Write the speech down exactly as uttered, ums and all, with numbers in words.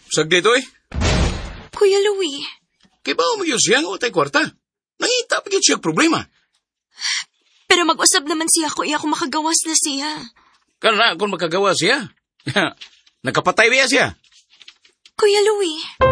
Saglit, oy. Kuya Louie. Kay ba umigil siya nga watay kwarta? Nangita pa siya problema. Pero mag-usap naman siya ko iya kung makagawas na siya. Kana kung makagawa siya. Nakapatay ba siya? Kuya Louie.